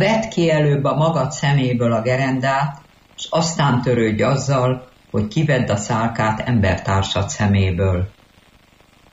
vedd ki előbb a magad szeméből a gerendát, és aztán törődj azzal, hogy kivedd a szálkát embertársad szeméből.